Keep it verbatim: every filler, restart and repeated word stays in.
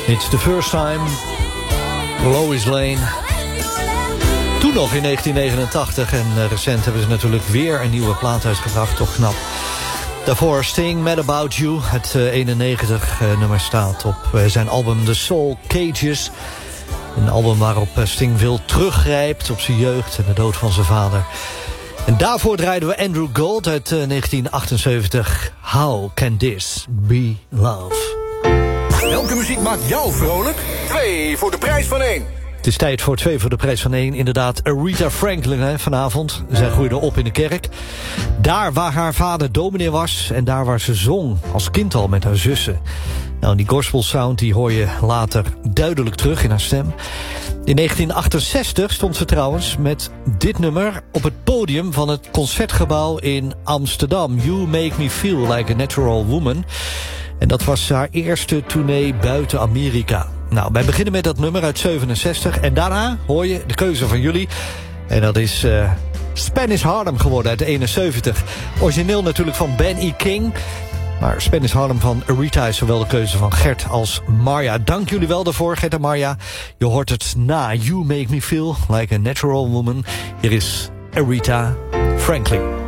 It's the first time. Lois Lane. Toen nog in negentien negenentachtig. En uh, recent hebben ze natuurlijk weer een nieuwe plaat uitgebracht. Toch knap. Daarvoor Sting, Mad About You. Het uh, eenennegentig uh, nummer staat op uh, zijn album The Soul Cages. Een album waarop uh, Sting veel teruggrijpt op zijn jeugd en de dood van zijn vader. En daarvoor draaiden we Andrew Gold uit uh, negentien achtenzeventig. How Can This Be Love? Welke muziek maakt jou vrolijk? Twee voor de prijs van één. Het is tijd voor twee voor de prijs van één. Inderdaad, Aretha Franklin hè, vanavond. Zij groeide op in de kerk. Daar waar haar vader dominee was. En daar waar ze zong als kind al met haar zussen. Nou, die gospel sound die hoor je later duidelijk terug in haar stem. In negentien achtenzestig stond ze trouwens met dit nummer op het podium van het Concertgebouw in Amsterdam. You Make Me Feel Like a Natural Woman. En dat was haar eerste tournee buiten Amerika. Nou, wij beginnen met dat nummer uit zevenenzestig. En daarna hoor je de keuze van jullie. En dat is uh, Spanish Harlem geworden uit eenenzeventig. Origineel natuurlijk van Ben E. King. Maar Spanish Harlem van Aretha is zowel de keuze van Gert als Marja. Dank jullie wel daarvoor, Gert en Marja. Je hoort het na You Make Me Feel Like a Natural Woman. Hier is Aretha Franklin.